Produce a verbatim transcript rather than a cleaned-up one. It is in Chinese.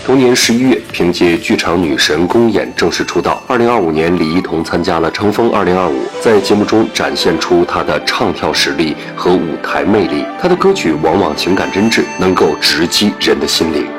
同年十一月，凭借剧场女神公演正式出道。二零二五年，李一桐参加了《乘风二零二五》，在节目中展现出她的唱跳实力和舞台魅力。她的歌曲往往情感真挚，能够直击人的心灵。